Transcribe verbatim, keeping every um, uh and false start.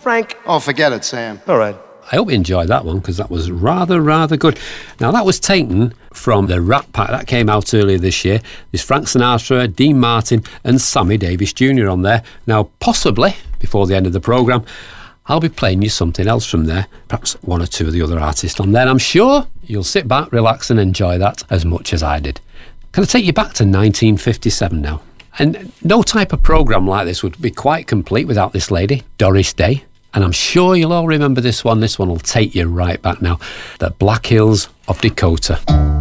Frank? Oh, forget it, Sam. All right. I hope you enjoyed that one, because that was rather, rather good. Now, that was taken from the Rat Pack that came out earlier this year. There's Frank Sinatra, Dean Martin and Sammy Davis Junior on there. Now, possibly, before the end of the programme, I'll be playing you something else from there, perhaps one or two of the other artists on there. I'm sure you'll sit back, relax and enjoy that as much as I did. Can I take you back to nineteen fifty-seven now? And no type of programme like this would be quite complete without this lady, Doris Day. And I'm sure you'll all remember this one. This one will take you right back now. The Black Hills of Dakota.